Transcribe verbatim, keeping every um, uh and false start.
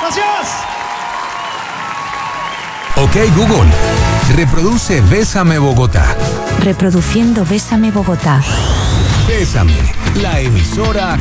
Gracias. Ok, Google, reproduce Bésame Bogotá. Reproduciendo Bésame Bogotá. Bésame, la emisora